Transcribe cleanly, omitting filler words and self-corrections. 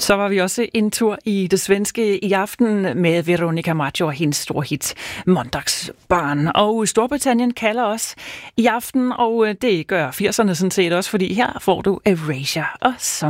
Så var vi også en tur i det svenske i aften med Veronica Maggio og hendes store hit Måndagsbarn. Og Storbritannien kalder os i aften, og det gør 80'erne sådan set også, fordi her får du Erasure og